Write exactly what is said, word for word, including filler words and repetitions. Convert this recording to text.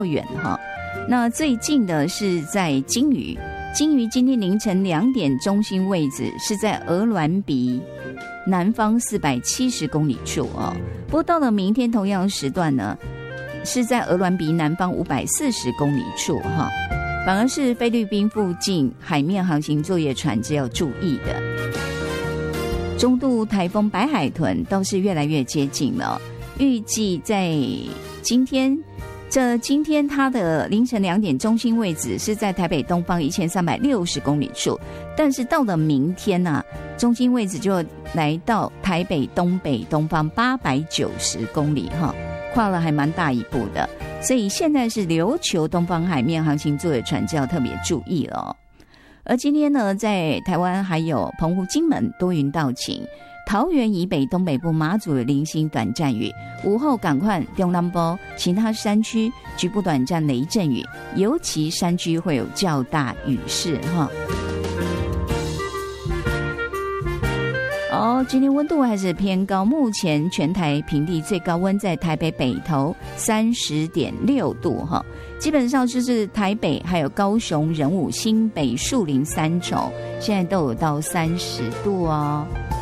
远哈。那最近的是在金鱼，金鱼今天凌晨两点中心位置是在鹅銮鼻南方四百七十公里处哦。不过到了明天同样时段呢，是在鹅銮鼻南方五百四十公里处哈。反而是菲律宾附近海面航行作业船只要注意的。中度台风白海豚倒是越来越接近了，预计在今天，这今天它的凌晨两点中心位置是在台北东方一千三百六十公里处，但是到了明天啊，中心位置就来到台北东北东方八百九十公里哈，跨了还蛮大一步的。所以现在是琉球东方海面航行作业船就要特别注意了哦。而今天呢，在台湾还有澎湖、金门多云到晴，桃园以北、东北部、马祖有零星短暂雨，午后赶快中南部其他山区局部短暂雷阵雨，尤其山区会有较大雨势哈。哦，今天温度还是偏高，目前全台平地最高温在台北北投三十点六度哈，基本上就是台北还有高雄、仁武、新北、树林三重，现在都有到三十度哦。